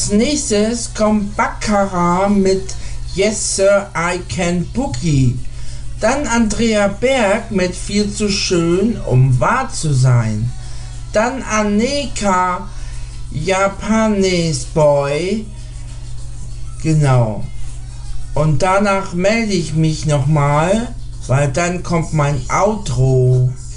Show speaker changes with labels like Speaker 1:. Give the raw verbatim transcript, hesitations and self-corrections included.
Speaker 1: Als nächstes kommt Baccarat mit Yes Sir, I Can Boogie. Dann Andrea Berg mit Viel zu schön, um wahr zu sein. Dann Aneka, Japanese Boy. Genau. Und danach melde ich mich nochmal, weil dann kommt mein Outro.